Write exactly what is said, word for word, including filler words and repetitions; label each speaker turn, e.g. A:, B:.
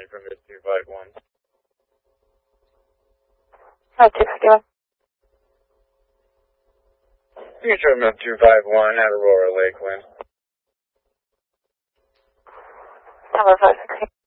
A: twenty from mid two five one.
B: Oh, two fifty-one.
A: Future mid two five one at Aurora Lakeland.
B: Hello, five sixty.